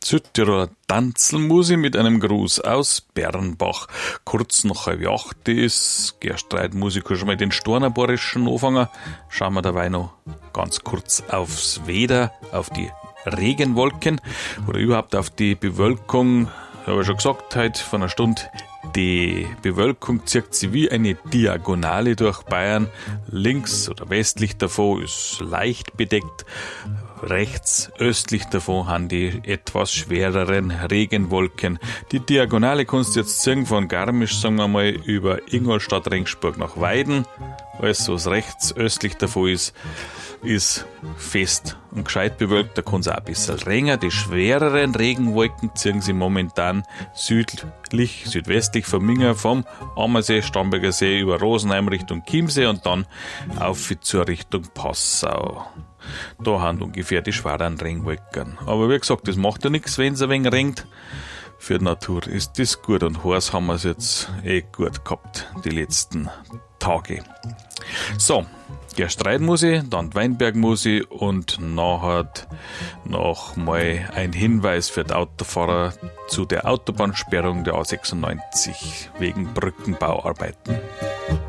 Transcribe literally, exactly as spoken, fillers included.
Südtiroler Tanzelmusik mit einem Gruß aus Bernbach. Kurz nach halb acht ist Gerstreitmusiker schon mal den Stornerborischen anfangen. Schauen wir dabei noch ganz kurz aufs Wetter, auf die Regenwolken oder überhaupt auf die Bewölkung. Ich habe ja schon gesagt, heute von einer Stunde, die Bewölkung zieht sich wie eine Diagonale durch Bayern. Links oder westlich davon ist leicht bedeckt. Rechts, östlich davon haben die etwas schwereren Regenwolken. Die Diagonale kannst du jetzt ziehen von Garmisch, sagen wir mal, über Ingolstadt, Regensburg nach Weiden. Alles, was rechts, östlich davon ist, ist fest und gescheit bewölkt. Da kann es auch ein bisschen regnen. Die schwereren Regenwolken ziehen sie momentan südlich, südwestlich von Minga, vom Ammersee, Starnberger See über Rosenheim Richtung Chiemsee und dann auf zur Richtung Passau. Da haben ungefähr die schweren Regenwolken. Aber wie gesagt, das macht ja nichts, wenn es ein wenig regnet. Für die Natur ist das gut und heiß haben wir es jetzt eh gut gehabt, die letzten Tage. So, Gerstreitmusik, dann die Weinbergmusik und nachher noch mal ein Hinweis für die Autofahrer zu der Autobahnsperrung der A sechsundneunzig wegen Brückenbauarbeiten.